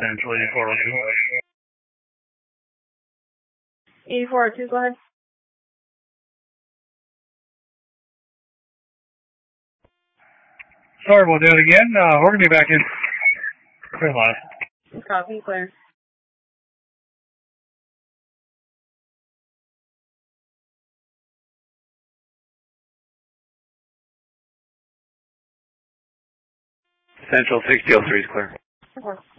Central 8402. 8402, go ahead. Sorry, we'll do it again. We're going to be back in. Clear line. Copy, clear. Central 6003 is clear. Okay.